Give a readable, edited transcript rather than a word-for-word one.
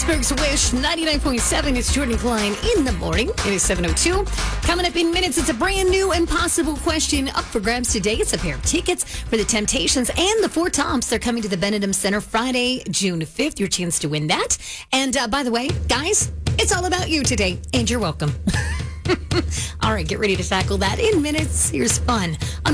Pittsburgh's Wish 99.7. It's Jordan Klein in the morning. It is 7:02. Coming up in minutes, it's a brand new impossible question up for grabs today. It's a pair of tickets for the Temptations and the Four Tops. They're coming to the Benedum Center Friday, June 5th. Your chance to win that. And by the way, guys, it's all about you today, and you're welcome. All right, get ready to tackle that in minutes. Here's fun.